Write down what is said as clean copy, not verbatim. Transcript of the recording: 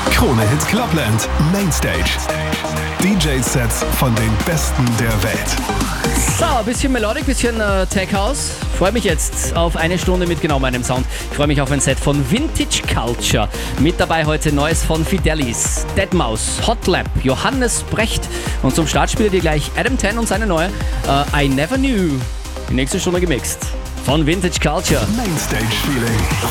Krone Hit Clubland Mainstage. DJ-Sets von den Besten der Welt. So, ein bisschen Melodic, bisschen Tech House. Freue mich jetzt auf eine Stunde mit genau meinem Sound. Ich freue mich auf ein Set von Vintage Culture. Mit dabei heute Neues von Fidelis, Deadmau5, Hotlap, Johannes Brecht. Und zum Start spielt ihr gleich Adam Ten und seine neue I Never Knew. Die nächste Stunde gemixt von Vintage Culture. Mainstage Feeling.